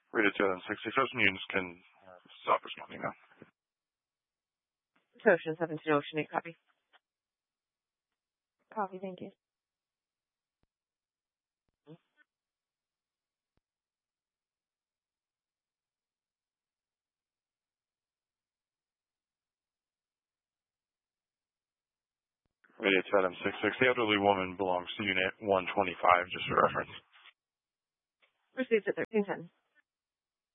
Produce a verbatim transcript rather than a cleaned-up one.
Radio two seven six six Ocean units can stop responding now. Ocean seventeen Ocean eight, copy. Copy, thank you. Radio two seven six six, the elderly woman belongs to Unit one twenty-five, just for reference. Received at thirteen ten.